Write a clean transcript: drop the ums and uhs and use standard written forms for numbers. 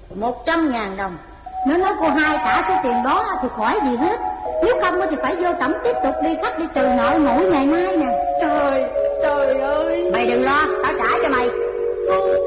100.000 đồng. Nếu nói cô hai trả số tiền đó thì khỏi gì hết. Nếu không thì phải vô tổng tiếp tục đi khắc đi trừ nợ mỗi ngày mai nè.